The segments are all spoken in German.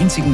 einzigen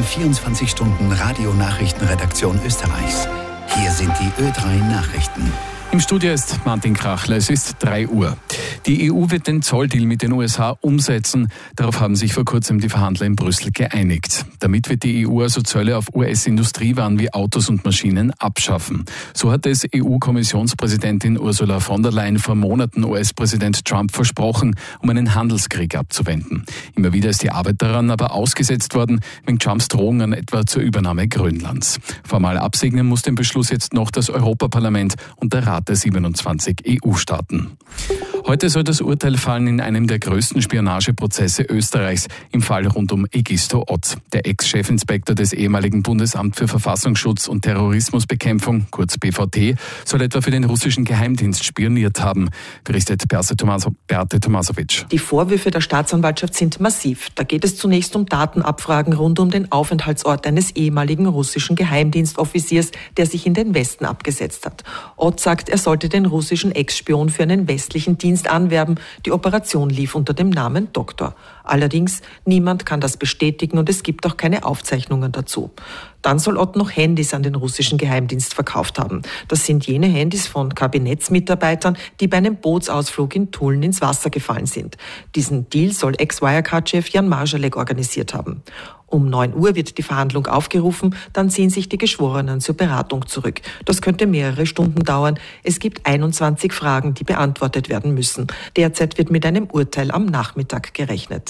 24-Stunden-Radio-Nachrichtenredaktion Österreichs. Hier sind die Ö3 Nachrichten. Im Studio ist Martin Krachler. Es ist 3 Uhr. Die EU wird den Zolldeal mit den USA umsetzen. Darauf haben sich vor kurzem die Verhandler in Brüssel geeinigt. Damit wird die EU also Zölle auf US-Industriewaren wie Autos und Maschinen abschaffen. So hat es EU-Kommissionspräsidentin Ursula von der Leyen vor Monaten US-Präsident Trump versprochen, um einen Handelskrieg abzuwenden. Immer wieder ist die Arbeit daran aber ausgesetzt worden, wegen Trumps Drohungen etwa zur Übernahme Grönlands. Formal absegnen muss den Beschluss jetzt noch das Europaparlament und der Rat der 27 EU-Staaten. Heute soll das Urteil fallen in einem der größten Spionageprozesse Österreichs, im Fall rund um Egisto Ott. Der Ex-Chefinspektor des ehemaligen Bundesamt für Verfassungsschutz und Terrorismusbekämpfung, kurz BVT, soll etwa für den russischen Geheimdienst spioniert haben, berichtet Berthe Tomasovic. Die Vorwürfe der Staatsanwaltschaft sind massiv. Da geht es zunächst um Datenabfragen rund um den Aufenthaltsort eines ehemaligen russischen Geheimdienstoffiziers, der sich in den Westen abgesetzt hat. Ott sagt, er sollte den russischen Ex-Spion für einen westlichen Dienst anwerben. Die Operation lief unter dem Namen Doktor. Allerdings, niemand kann das bestätigen und es gibt auch keine Aufzeichnungen dazu. Dann soll Ott noch Handys an den russischen Geheimdienst verkauft haben. Das sind jene Handys von Kabinettsmitarbeitern, die bei einem Bootsausflug in Tulln ins Wasser gefallen sind. Diesen Deal soll Ex-Wirecard-Chef Jan Marschalek organisiert haben. Um 9 Uhr wird die Verhandlung aufgerufen, dann ziehen sich die Geschworenen zur Beratung zurück. Das könnte mehrere Stunden dauern. Es gibt 21 Fragen, die beantwortet werden müssen. Derzeit wird mit einem Urteil am Nachmittag gerechnet.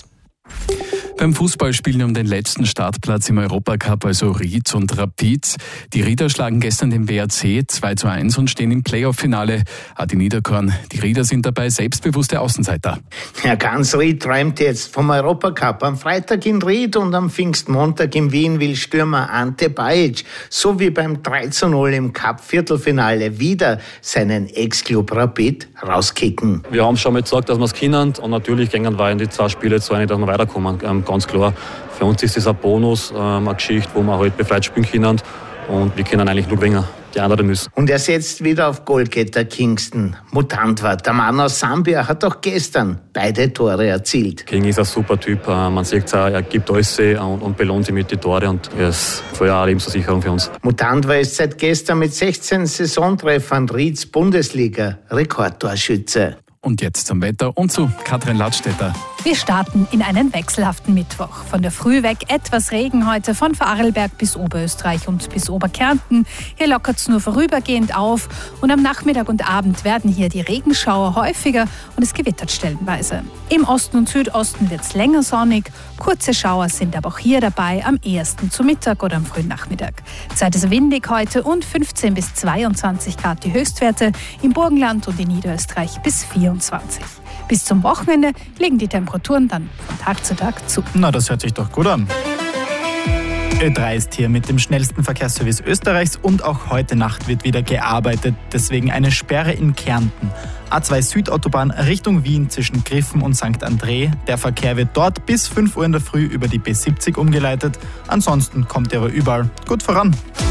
Beim Fußballspielen um den letzten Startplatz im Europacup, also Ried und Rapid. Die Rieder schlagen gestern den WRC 2:1 und stehen im Playoff-Finale. Adi Niederkorn, die Rieder sind dabei selbstbewusste Außenseiter. Ja, ganz Ried träumt jetzt vom Europacup. Am Freitag in Ried und am Pfingstmontag in Wien will Stürmer Ante Bajic, so wie beim 3:0 im Cup-Viertelfinale, wieder seinen Ex-Club Rapid rauskicken. Wir haben schon mal gesagt, dass wir es können und natürlich gehen wir in die 2 Spiele zu einig, dass wir weiterkommen. Ganz klar, für uns ist das ein Bonus, eine Geschichte, wo wir halt befreit spielen können und wir können eigentlich nur gewinnen. Die anderen müssen. Und er setzt wieder auf Goalgetter Kingston. Mutant war. Der Mann aus Sambia hat auch gestern beide Tore erzielt. King ist ein super Typ. Man sieht es auch, er gibt alles und belohnt sich mit den Tore und er ist vorher eine Lebensversicherung für uns. Mutant war es seit gestern mit 16 Saisontreffern Rieds Bundesliga-Rekordtorschütze. Und jetzt zum Wetter und zu Katrin Ladstätter. Wir starten in einen wechselhaften Mittwoch. Von der Früh weg etwas Regen heute von Vorarlberg bis Oberösterreich und bis Oberkärnten. Hier lockert es nur vorübergehend auf und am Nachmittag und Abend werden hier die Regenschauer häufiger und es gewittert stellenweise. Im Osten und Südosten wird es länger sonnig. Kurze Schauer sind aber auch hier dabei, am ehesten zu Mittag oder am frühen Nachmittag. Zeit ist windig heute und 15 bis 22 Grad die Höchstwerte, im Burgenland und in Niederösterreich bis 24. Bis zum Wochenende legen die Temperaturen dann von Tag zu Tag zu. Na, das hört sich doch gut an. Ö3 ist hier mit dem schnellsten Verkehrsservice Österreichs und auch heute Nacht wird wieder gearbeitet, deswegen eine Sperre in Kärnten. A2 Südautobahn Richtung Wien zwischen Griffen und St. André. Der Verkehr wird dort bis 5 Uhr in der Früh über die B70 umgeleitet. Ansonsten kommt er aber überall gut voran.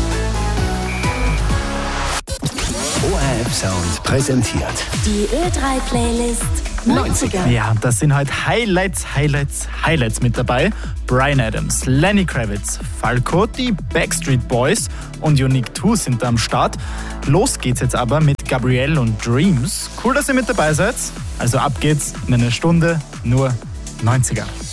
ORF Sound präsentiert Die Ö3-Playlist 90er. Ja, das sind halt Highlights mit dabei. Bryan Adams, Lenny Kravitz, Falco, die Backstreet Boys und Unique 2 sind da am Start. Los geht's jetzt aber mit Gabrielle und Dreams. Cool, dass ihr mit dabei seid. Also ab geht's in einer Stunde, nur 90er.